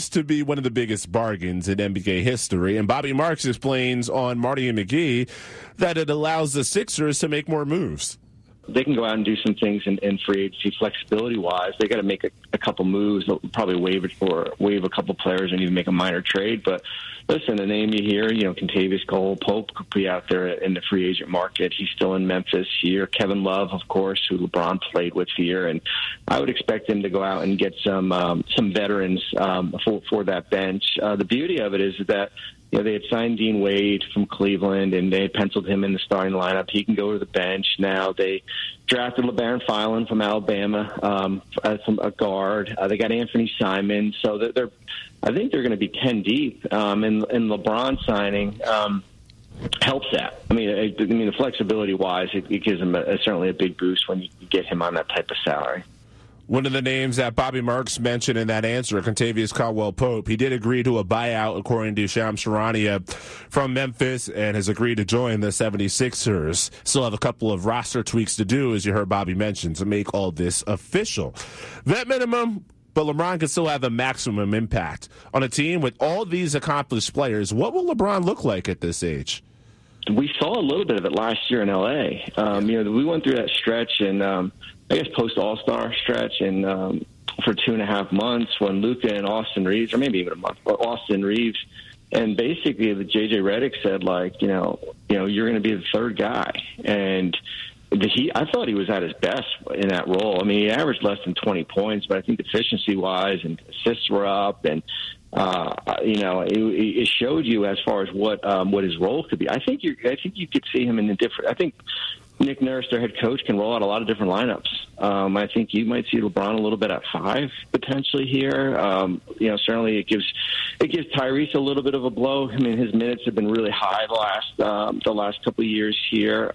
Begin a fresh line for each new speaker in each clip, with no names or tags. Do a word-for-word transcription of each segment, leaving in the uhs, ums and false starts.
appears to be one of the biggest bargains in N B A history. And Bobby Marks explains on Marty and McGee that it allows the Sixers to make more moves.
They can go out and do some things in, in free agency flexibility-wise. They got to make a, a couple moves. They'll probably waive it or waive a couple players and even make a minor trade. But listen, the name you hear, you know, Kentavious Cole-Pope could be out there in the free agent market. He's still in Memphis here. Kevin Love, of course, who LeBron played with here, and I would expect him to go out and get some um, some veterans um, for for that bench. Uh, the beauty of it is that, you know, they had signed Dean Wade from Cleveland, and they had penciled him in the starting lineup. He can go to the bench now. They drafted LeBaron Filan from Alabama um, as a guard. Uh, they got Anthony Simon, so they're, they're I think they're going to be ten deep. Um, and, and LeBron signing um, helps that. I mean, I, I mean, the flexibility wise, it, it gives them a, certainly a big boost when you get him on that type of salary.
One of the names that Bobby Marks mentioned in that answer, Kentavious Caldwell-Pope, he did agree to a buyout, according to Shams Charania, from Memphis, and has agreed to join the seventy-sixers. Still have a couple of roster tweaks to do, as you heard Bobby mention, to make all this official. Vet minimum, but LeBron can still have the maximum impact. On a team with all these accomplished players, what will LeBron look like at this age?
We saw a little bit of it last year in L A. Um, you know, we went through that stretch and um, I guess post All-Star stretch and um, for two and a half months when Luka and Austin Reeves, or maybe even a month, but Austin Reeves, and basically the J J Redick said, like, you know, you know, you're going to be the third guy, and the, he, I thought he was at his best in that role. I mean, he averaged less than twenty points, but I think efficiency-wise and assists were up, and uh, you know, it, it showed you as far as what um, what his role could be. I think you, I think you could see him in a different. I think Nick Nurse, their head coach, can roll out a lot of different lineups. Um, I think you might see LeBron a little bit at five potentially here. Um, you know, certainly it gives it gives Tyrese a little bit of a blow. I mean, his minutes have been really high the last um, the last couple of years here.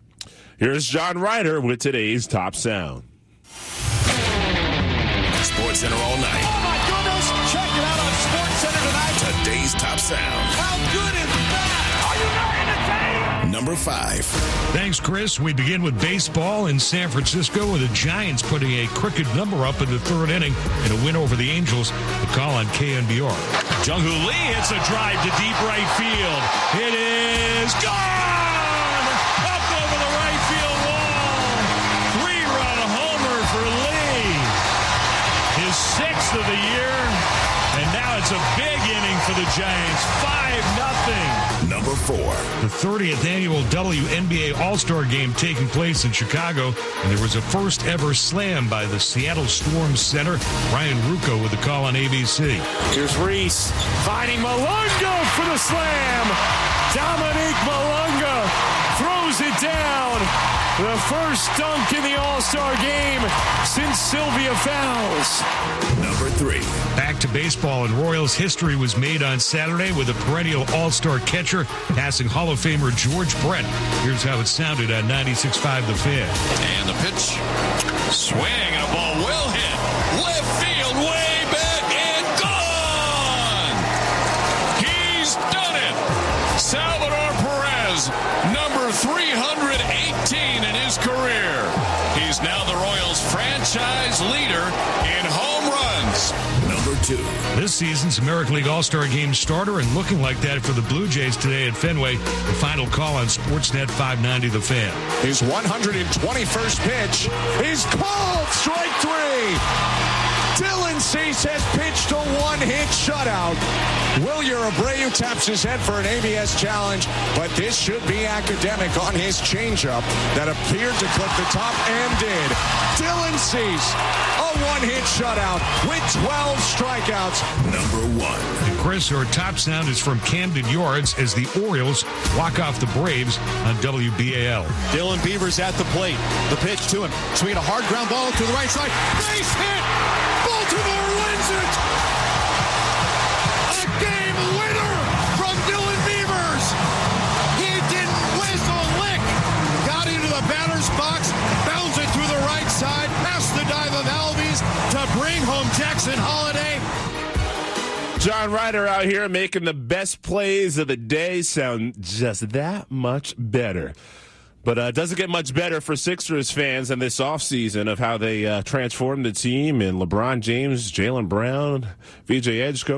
Here's John Ryder with today's Top Sound.
Sports Center all night.
Oh my goodness! Check it out on Sports Center tonight.
Today's Top Sound.
How good is that? Are you not entertained?
Number five.
Thanks, Chris. We begin with baseball in San Francisco with the Giants putting a crooked number up in the third inning in a win over the Angels. The call on K N B R.
Jung-Hoo Lee hits a drive to deep right field. It is gone! Up over the right field wall. Three-run homer for Lee. His sixth of the year. And now it's a big inning for the Giants. five nothing.
Number four.
The thirtieth annual W N B A All-Star Game taking place in Chicago, and there was a first-ever slam by the Seattle Storm center, Ryan Ruocco, with the call on A B C.
Here's Reese finding Malunga for the slam. Dominique Malunga throws it down. The first dunk in the All-Star Game since Sylvia Fowles.
Number three.
Back to baseball, and Royals history was made on Saturday with a perennial All-Star catcher passing Hall of Famer George Brett. Here's how it sounded on ninety-six point five The Fan.
And the pitch. Swing, and a ball well hit. Left field, way back, and gone! He's done it! Salvador Perez, number three hundred eighteen in his career. He's now the Royals franchise leader in home runs. Number two.
This season's American League All-Star Game starter, and looking like that for the Blue Jays today at Fenway. The final call on Sportsnet five ninety The Fan.
His one hundred twenty-first pitch is called strike three. Dylan Cease has pitched a one-hit shutout. Wilyer Abreu taps his head for an A B S challenge, but this should be academic on his changeup that appeared to clip the top and did. Dylan Cease, a one-hit shutout with twelve strikeouts.
Number one.
And Chris, our top sound is from Camden Yards as the Orioles walk off the Braves on W B A L.
Dylan Beavers at the plate. The pitch to him. Swinging a hard ground ball to the right side. Base hit! Baltimore wins it! A game winner from Dylan Beavers! He didn't whistle a lick. Got into the batter's box, bounced it through the right side, past the dive of Albies to bring home Jackson Holiday.
John Ryder out here making the best plays of the day sound just that much better. But uh, it doesn't get much better for Sixers fans in this offseason of how they uh, transformed the team and LeBron James, Jaylen Brown, V J Edgecombe.